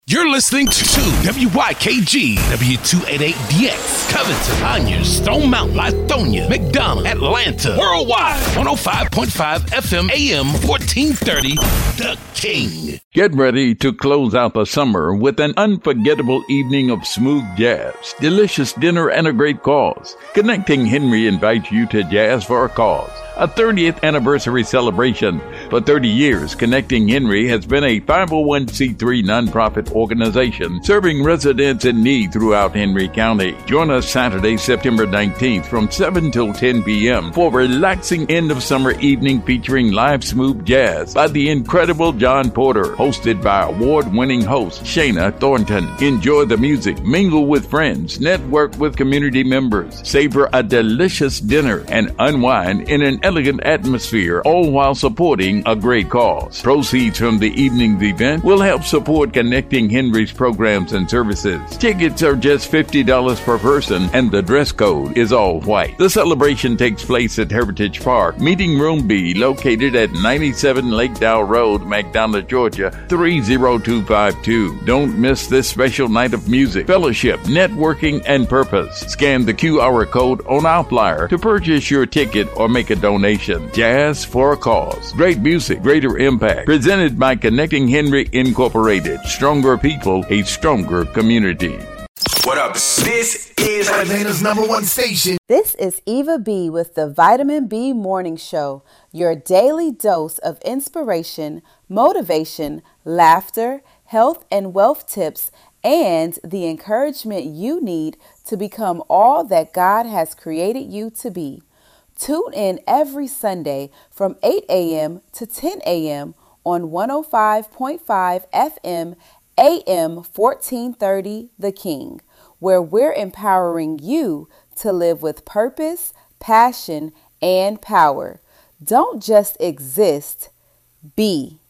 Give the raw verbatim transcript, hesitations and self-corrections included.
You're listening to W Y K G, W two eighty-eight D X, Covington, Conyers, Stone Mountain, Lithonia, McDonough, Atlanta, Worldwide, one oh five point five F M, A M, fourteen thirty, The King. Get ready to close out the summer with an unforgettable evening of smooth jazz, delicious dinner, and a great cause. Connecting Henry invites you to Jazz for a Cause, a thirtieth anniversary celebration. For thirty years, Connecting Henry has been a five oh one c three nonprofit organization serving residents in need throughout Henry County. Join us Saturday, September nineteenth from seven till ten p.m. for a relaxing end-of-summer evening featuring live smooth jazz by the incredible John Porter, hosted by award-winning host Shana Thornton. Enjoy the music, mingle with friends, network with community members, savor a delicious dinner, and unwind in an elegant atmosphere, all while supporting a great cause. Proceeds from the evening's event will help support Connecting Henry's programs and services. Tickets are just fifty dollars per person, and the dress code is all white. The celebration takes place at Heritage Park, Meeting Room B, located at ninety-seven Lake Dow Road, McDonough, Georgia, three oh two five two. Don't miss this special night of music, fellowship, networking, and purpose. Scan the Q R code on our flyer to purchase your ticket or make a donation. Jazz for a Cause. Great music, greater impact. Presented by Connecting Henry Incorporated. Stronger people, a stronger community. What up? This is Atlanta's number one station. This is Eva B with the Vitamin B Morning Show, your daily dose of inspiration, motivation, laughter, health and wealth tips, and the encouragement you need to become all that God has created you to be. Tune in every Sunday from eight a.m. to ten a.m. on one oh five point five F M, A M fourteen thirty The King, where we're empowering you to live with purpose, passion, and power. Don't just exist, be.